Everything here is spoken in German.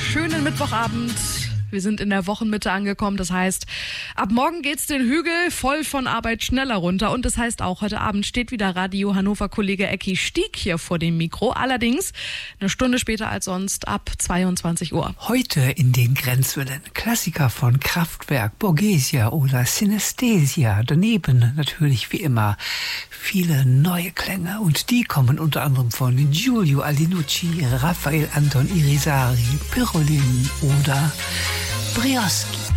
schönen Mittwochabend. Wir sind in der Wochenmitte angekommen, das heißt, ab morgen geht's den Hügel voll von Arbeit schneller runter. Und das heißt auch, heute Abend steht wieder Radio Hannover-Kollege Ecki Stieg hier vor dem Mikro. Allerdings eine Stunde später als sonst, ab 22 Uhr. Heute in den Grenzwellen Klassiker von Kraftwerk, Borghesia oder Synesthesia. Daneben natürlich wie immer viele neue Klänge. Und die kommen unter anderem von Giulio Aldinucci, Raphael Anton Irisari, Pirolin oder Brioski.